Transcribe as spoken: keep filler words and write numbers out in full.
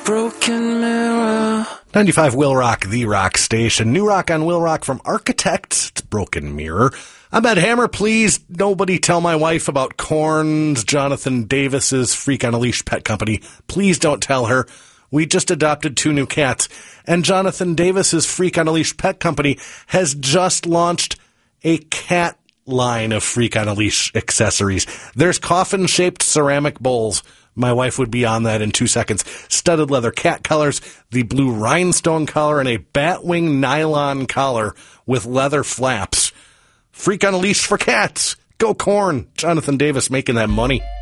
broken mirror. ninety-five Will Rock, the rock station. New rock on Will Rock from Architects. It's Broken Mirror. I'm Ed Hammer. Please, nobody tell my wife about Korn's Jonathan Davis's Freak on a Leash pet company. Please don't tell her. We just adopted two new cats. And Jonathan Davis's Freak on a Leash pet company has just launched a cat line of Freak on a Leash accessories. There's coffin-shaped ceramic bowls. My wife would be on that in two seconds. Studded leather cat collars, the blue rhinestone collar, and a batwing nylon collar with leather flaps. Freak on a Leash for cats. Go Korn. Jonathan Davis making that money.